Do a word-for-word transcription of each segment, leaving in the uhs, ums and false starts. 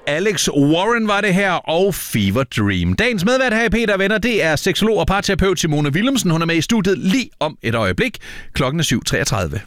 Alex Warren var det her, og Fever Dream. Dagens medvært her i Peter og Venner, det er seksolog og parterapeut Simone Willumsen. Hun er med i studiet lige om et øjeblik. Klokken er syv treogtredive.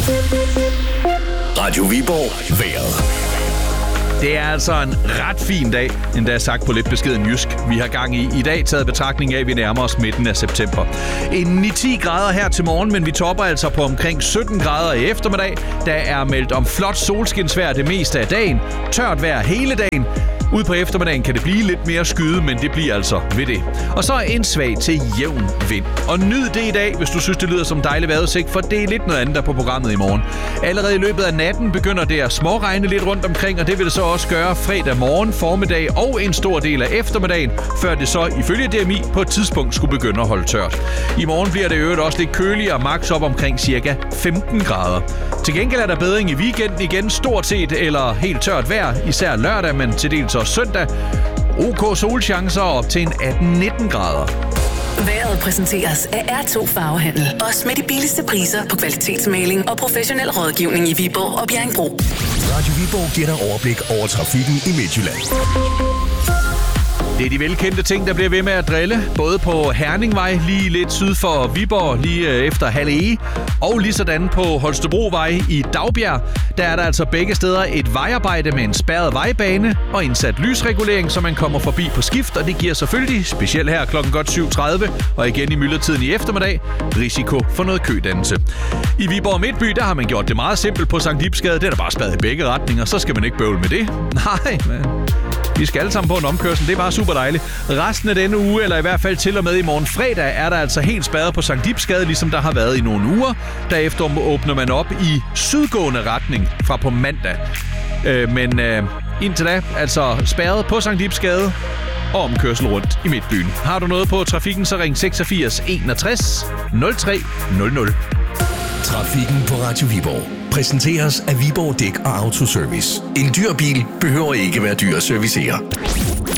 Radio Viborg vejret. Det er altså en ret fin dag, endda sagt på lidt beskeden jysk. Vi har gang i i dag taget betragtning af, at vi nærmer os midten af september. En ni til ti grader her til morgen, men vi topper altså på omkring sytten grader i eftermiddag. Der er meldt om flot solskinsvejr det meste af dagen. Tørt vejr hele dagen. Ude på eftermiddagen kan det blive lidt mere skyde, men det bliver altså ved det. Og så en svag til jævn vind. Og nyd det i dag, hvis du synes, det lyder som dejlig vejrudsigt, for det er lidt noget andet der på programmet i morgen. Allerede i løbet af natten begynder det at småregne lidt rundt omkring, og det vil det så også gøre fredag morgen, formiddag og en stor del af eftermiddagen, før det så ifølge D M I på et tidspunkt skulle begynde at holde tørt. I morgen bliver det i øvrigt også lidt køligere, max op omkring cirka femten grader. Til gengæld er der bedring i weekenden igen, stort set eller helt tørt vejr, især lørdag, men til dels også søndag. OK solchancer op til en atten nitten grader. Vejret præsenteres af R to Farvehandel. Også med de billigste priser på kvalitetsmaling og professionel rådgivning i Viborg og Bjerringbro. Radio Viborg giver dig overblik over trafikken i Midtjylland. Det er de velkendte ting, der bliver ved med at drille. Både på Herningvej, lige lidt syd for Viborg, lige efter Halle, og lige sådan på Holstebrovej i Dagbjerg. Der er der altså begge steder et vejarbejde med en spærret vejbane og indsat lysregulering, så man kommer forbi på skift. Og det giver selvfølgelig, specielt her klokken godt syv tredive, og igen i myldretiden i eftermiddag, risiko for noget kødannelse. I Viborg Midtby, der har man gjort det meget simpelt på Sankt Ibsgade. Det er der bare spærret i begge retninger, så skal man ikke bøvle med det. Nej, men vi skal alle sammen på en omkørsel, det er bare super dejligt. Resten af denne uge, eller i hvert fald til og med i morgen fredag, er der altså helt spærret på Sankt Ibsgade, ligesom der har været i nogle uger. Derefter åbner man op i sydgående retning fra på mandag. Øh, men øh, indtil da, altså spærret på Sankt Ibsgade og omkørsel rundt i Midtbyen. Har du noget på trafikken, så ring seksogfirs enogtres nul tre nul nul. Trafikken på Radio Viborg præsenteres af Viborg Dæk og Autoservice. En dyr bil behøver ikke være dyr at servicere.